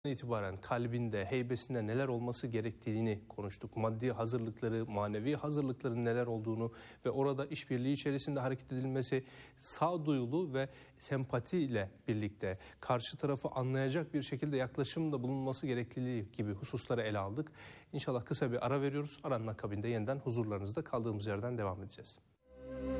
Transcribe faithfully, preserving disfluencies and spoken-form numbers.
itibaren kalbinde, heybesinde neler olması gerektiğini konuştuk. Maddi hazırlıkları, manevi hazırlıkların neler olduğunu ve orada işbirliği içerisinde hareket edilmesi sağduyulu ve sempatiyle birlikte karşı tarafı anlayacak bir şekilde yaklaşımda bulunması gerekliliği gibi hususları ele aldık. İnşallah kısa bir ara veriyoruz. Aranın akabinde yeniden huzurlarınızda kaldığımız yerden devam edeceğiz.